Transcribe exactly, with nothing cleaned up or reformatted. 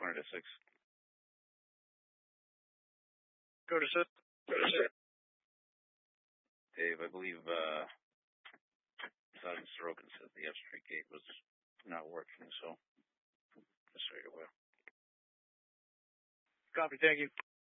twenty to six. Go to sit. Go to sit. Dave, I believe uh, Sergeant Sorokin said the F Street gate was not working, so just so you're aware. Copy, thank you.